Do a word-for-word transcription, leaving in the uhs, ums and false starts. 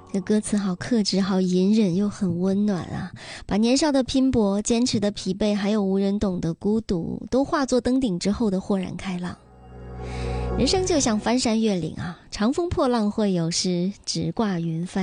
这歌词好克制，好隐忍，又很温暖啊！把年少的拼搏、坚持的疲惫，还有无人懂的孤独，都化作登顶之后的豁然开朗。人生就像翻山越岭啊，长风破浪会有时，直挂云帆